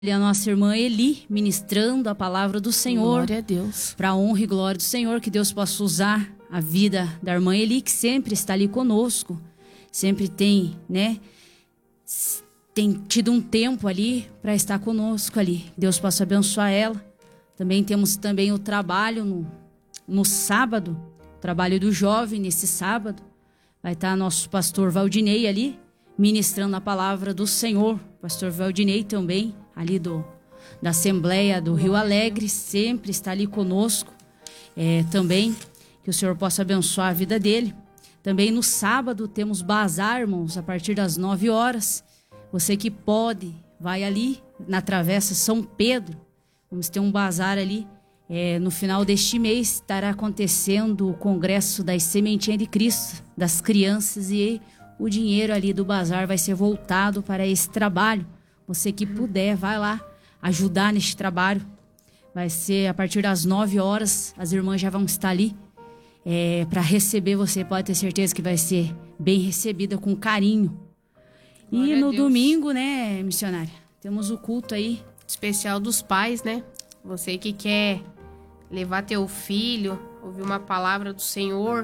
A nossa irmã Eli ministrando a palavra do Senhor. Glória a Deus. Para a honra e glória do Senhor, que Deus possa usar a vida da irmã Eli, que sempre está ali conosco, sempre tem, tem tido um tempo ali para estar conosco ali. Deus possa abençoar ela. Também temos o trabalho no sábado, o trabalho do jovem nesse sábado. Vai estar nosso pastor Valdinei ali, ministrando a palavra do Senhor. Pastor Valdinei também, ali da Assembleia do Rio Alegre, sempre está ali conosco. Também que o Senhor possa abençoar a vida dele. Também no sábado temos bazar, irmãos, a partir das 9 horas. Você que pode, vai ali na Travessa São Pedro. Vamos ter um bazar ali. No final deste mês estará acontecendo o Congresso das Sementinhas de Cristo, das crianças, e o dinheiro ali do bazar vai ser voltado para esse trabalho. Você que puder, vai lá ajudar neste trabalho. Vai ser a partir das 9 horas, as irmãs já vão estar ali para receber você. Pode ter certeza que vai ser bem recebida, com carinho. Glória e no a Deus. domingo, né, missionária? Temos o culto aí. Especial dos pais, né? Você que quer levar teu filho, ouvir uma palavra do Senhor,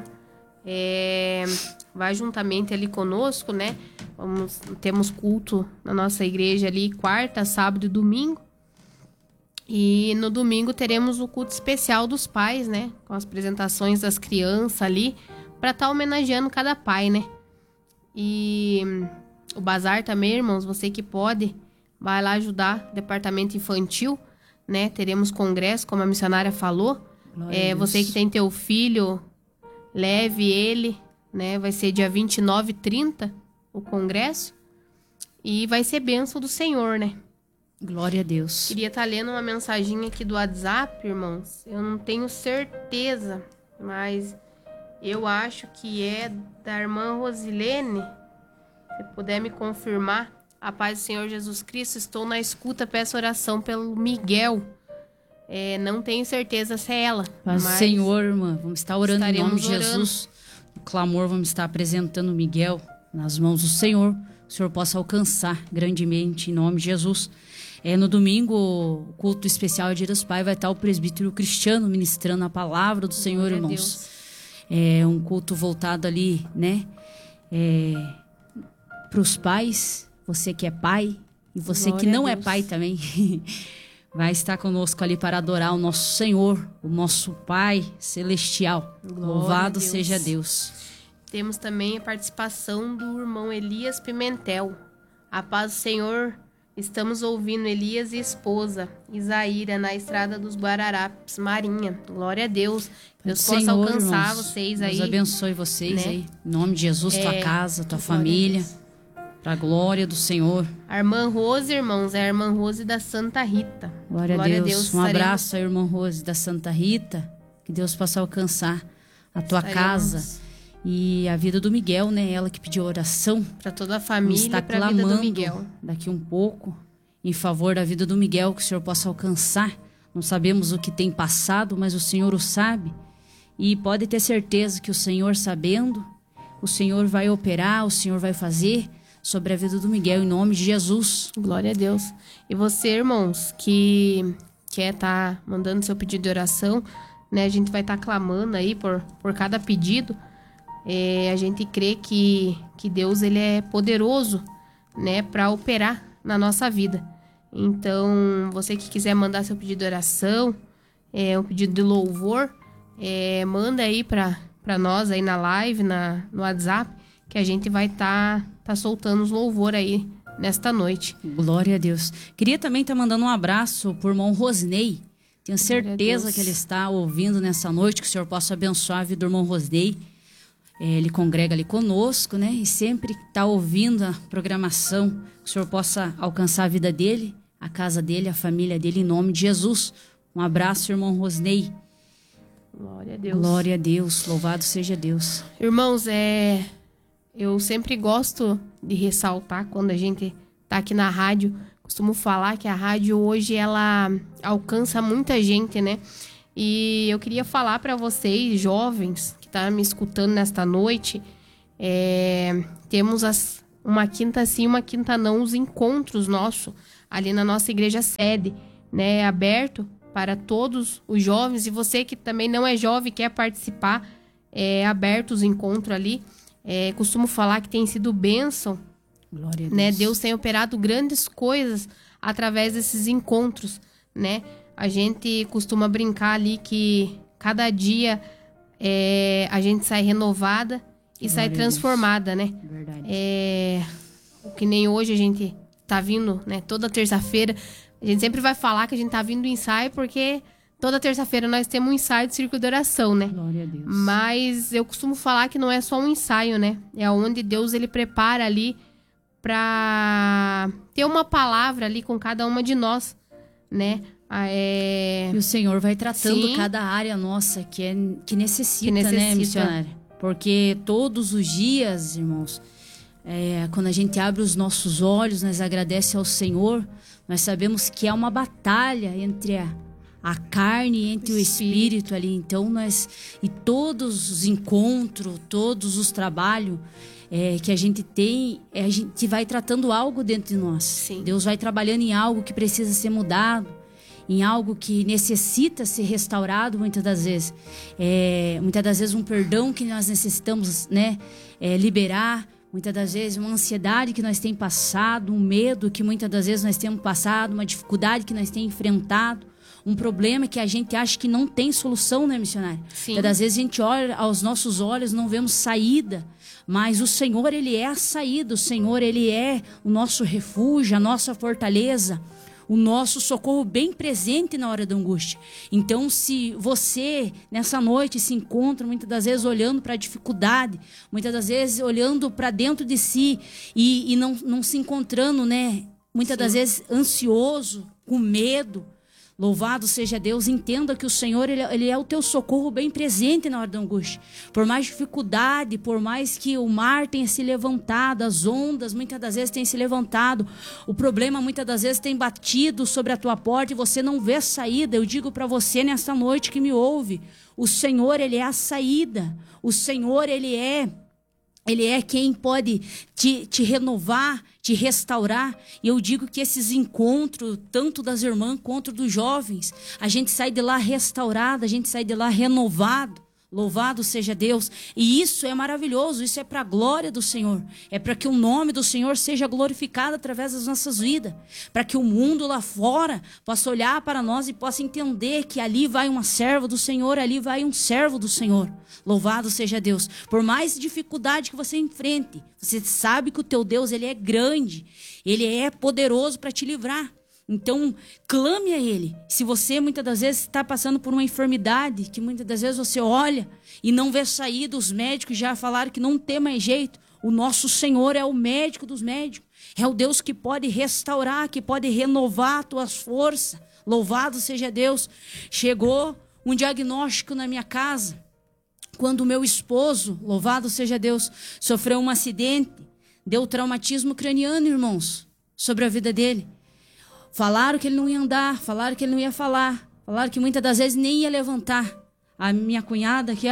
vai juntamente ali conosco, né? Temos culto na nossa igreja ali, quarta, sábado e domingo. E no domingo teremos o culto especial dos pais, né? Com as apresentações das crianças ali, para estar homenageando cada pai, né? E o bazar também, irmãos, você que pode, vai lá ajudar o departamento infantil, né? Teremos congresso, como a missionária falou. Você que tem teu filho, leve ele, né? Vai ser dia 29 e 30 o congresso. E vai ser bênção do Senhor, né? Glória a Deus. Queria estar lendo uma mensaginha aqui do WhatsApp, irmãos. Eu não tenho certeza, mas eu acho que é da irmã Rosilene. Se puder me confirmar. A paz do Senhor Jesus Cristo, estou na escuta, peço oração pelo Miguel. Não tenho certeza se é ela. Paz do Senhor, irmã. Vamos estar orando em nome de orando. Jesus. O clamor, vamos estar apresentando o Miguel nas mãos do Senhor. O Senhor possa alcançar grandemente em nome de Jesus. No domingo, o culto especial Dia dos Pais, vai estar o presbítero Cristiano ministrando a palavra do Senhor, Glória a irmãos. Deus. Um culto voltado ali, né? Para os pais, você que é pai e você Glória que não a é Deus. pai também, vai estar conosco ali para adorar o nosso Senhor, o nosso Pai Celestial. Glória Louvado a Deus. seja Deus. Temos também a participação do irmão Elias Pimentel. A paz do Senhor, estamos ouvindo Elias e esposa, Isaíra, na estrada dos Guararapes, Marinha. Glória a Deus. Deus possa Senhor, alcançar irmãos, vocês Deus aí. abençoe vocês, né? aí. Em nome de Jesus, tua casa, tua Glória a família. Deus. Para a glória do Senhor. A irmã Rose, irmãos, é a irmã Rose da Santa Rita. Glória a Deus. Um Estaremos- abraço à irmã Rose da Santa Rita. Que Deus possa alcançar a tua Estaremos- casa. E a vida do Miguel, né? Ela que pediu oração. Para toda a Vamos família estar e para a vida do clamando Miguel. daqui um pouco em favor da vida do Miguel, que o Senhor possa alcançar. Não sabemos o que tem passado, mas o Senhor o sabe. E pode ter certeza que o Senhor, sabendo, o Senhor vai operar, o Senhor vai fazer sobre a vida do Miguel, em nome de Jesus. Glória a Deus. E você, irmãos, que quer estar mandando seu pedido de oração, né? A gente vai estar clamando aí por cada pedido. A gente crê que Deus, ele é poderoso, né? Para operar na nossa vida. Então, você que quiser mandar seu pedido de oração, um pedido de louvor, manda aí para nós aí na live, no WhatsApp, que a gente vai tá soltando os louvor aí nesta noite. Glória a Deus. Queria também estar mandando um abraço por irmão Rosnei. Tenho Glória a certeza Deus. que ele está ouvindo nessa noite, que o Senhor possa abençoar a vida do irmão Rosnei. Ele congrega ali conosco, né? E sempre está ouvindo a programação, que o Senhor possa alcançar a vida dele, a casa dele, a família dele, em nome de Jesus. Um abraço, irmão Rosnei. Glória a Deus. Glória a Deus, louvado seja Deus. Irmãos, eu sempre gosto de ressaltar quando a gente tá aqui na rádio. Costumo falar que a rádio hoje ela alcança muita gente, né? E eu queria falar para vocês, jovens, que tá me escutando nesta noite, temos uma quinta sim, uma quinta não, os encontros nossos ali na nossa igreja sede, né? É aberto para todos os jovens. E você que também não é jovem, quer participar, é aberto os encontros ali. Costumo falar que tem sido bênção. Glória a Deus. Né? Deus tem operado grandes coisas através desses encontros, né? A gente costuma brincar ali que cada dia a gente sai renovada e sai transformada, né? Verdade. Que nem hoje a gente tá vindo, né? Toda terça-feira. A gente sempre vai falar que a gente tá vindo do ensaio, porque toda terça-feira nós temos um ensaio de círculo de oração, né? Glória a Deus. Mas eu costumo falar que não é só um ensaio, né? É onde Deus, ele prepara ali para ter uma palavra ali com cada uma de nós, né? E o Senhor vai tratando Sim. cada área nossa que necessita, né, missionária? Porque todos os dias, irmãos, quando a gente abre os nossos olhos, nós agradecemos ao Senhor, nós sabemos que é uma batalha entre a carne e entre o espírito ali. Então, e todos os encontros, todos os trabalhos que a gente tem, a gente vai tratando algo dentro de nós. Sim. Deus vai trabalhando em algo que precisa ser mudado, em algo que necessita ser restaurado muitas das vezes. Muitas das vezes um perdão que nós necessitamos, né, liberar. Muitas das vezes uma ansiedade que nós temos passado, um medo que muitas das vezes nós temos passado, uma dificuldade que nós temos enfrentado. Um problema que a gente acha que não tem solução, né, missionário? Sim. Muitas das vezes a gente olha aos nossos olhos, não vemos saída. Mas o Senhor, Ele é a saída. O Senhor, Ele é o nosso refúgio, a nossa fortaleza, o nosso socorro bem presente na hora da angústia. Então, se você, nessa noite, se encontra muitas das vezes olhando para a dificuldade, muitas das vezes olhando para dentro de si e não se encontrando, né? Muitas Sim. das vezes ansioso, com medo, louvado seja Deus, entenda que o Senhor, ele é o teu socorro bem presente na hora da angústia. Por mais dificuldade, por mais que o mar tenha se levantado, as ondas muitas das vezes tenham se levantado, o problema muitas das vezes tem batido sobre a tua porta e você não vê a saída. Eu digo para você nessa noite que me ouve, o Senhor, Ele é a saída. O Senhor, Ele é quem pode te renovar, te restaurar. E eu digo que esses encontros, tanto das irmãs quanto dos jovens, a gente sai de lá restaurado, a gente sai de lá renovado. Louvado seja Deus. E isso é maravilhoso, isso é para a glória do Senhor. É para que o nome do Senhor seja glorificado através das nossas vidas. Para que o mundo lá fora possa olhar para nós e possa entender que ali vai uma serva do Senhor, ali vai um servo do Senhor. Louvado seja Deus. Por mais dificuldade que você enfrente, você sabe que o teu Deus, Ele é grande. Ele é poderoso para te livrar. Então, clame a Ele. Se você muitas das vezes está passando por uma enfermidade, que muitas das vezes você olha e não vê saída, os médicos já falaram que não tem mais jeito. O nosso Senhor é o médico dos médicos. É o Deus que pode restaurar, que pode renovar as tuas forças. Louvado seja Deus. Chegou um diagnóstico na minha casa, quando o meu esposo, louvado seja Deus, sofreu um acidente, deu traumatismo craniano, irmãos, sobre a vida dele. Falaram que ele não ia andar, falaram que ele não ia falar, falaram que muitas das vezes nem ia levantar. A minha cunhada, que é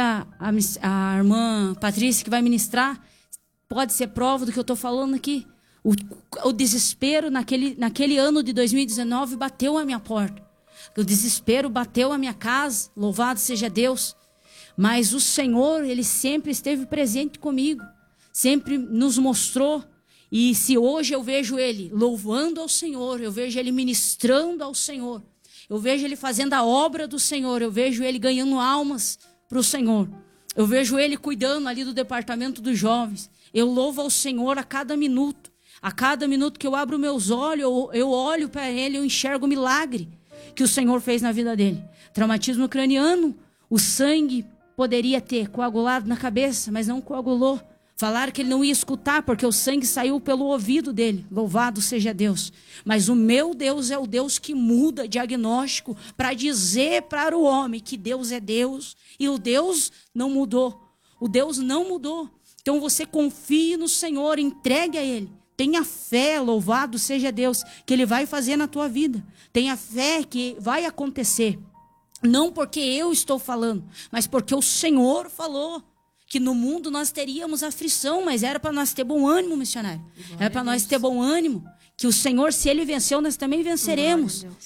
a irmã Patrícia, que vai ministrar, pode ser prova do que eu estou falando aqui. O desespero naquele ano de 2019 bateu a minha porta. O desespero bateu a minha casa, louvado seja Deus. Mas o Senhor, Ele sempre esteve presente comigo, sempre nos mostrou. E se hoje eu vejo Ele louvando ao Senhor, eu vejo Ele ministrando ao Senhor, eu vejo Ele fazendo a obra do Senhor, eu vejo Ele ganhando almas para o Senhor, eu vejo Ele cuidando ali do departamento dos jovens. Eu louvo ao Senhor a cada minuto que eu abro meus olhos, eu olho para Ele, eu enxergo o milagre que o Senhor fez na vida dele. Traumatismo craniano, o sangue poderia ter coagulado na cabeça, mas não coagulou. Falaram que ele não ia escutar porque o sangue saiu pelo ouvido dele. Louvado seja Deus. Mas o meu Deus é o Deus que muda diagnóstico para dizer para o homem que Deus é Deus. E o Deus não mudou. O Deus não mudou. Então você confie no Senhor, entregue a Ele. Tenha fé, louvado seja Deus, que Ele vai fazer na tua vida. Tenha fé que vai acontecer. Não porque eu estou falando, mas porque o Senhor falou. Que no mundo nós teríamos aflição, mas era para nós ter bom ânimo, missionário. Era para nós ter bom ânimo. Que o Senhor, se Ele venceu, nós também venceremos.